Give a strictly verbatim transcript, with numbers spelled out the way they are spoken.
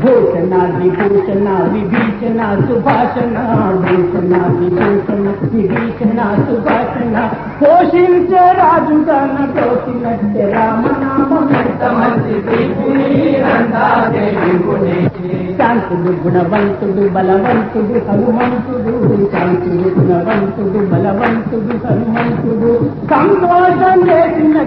భూషణ విభూషణ విభీషణ సుభాషణ భూషణ విభూషణ విభీషణ సుభాషణ పోషించే రాజు తన తోచినట్టే రామనామం శాంతుడు గుణవంతుడు బలవంతుడు హనుమంతుడు శాంతుడు గుణవంతుడు బలవంతుడు హనుమంతుడు సంతోషం చేసిన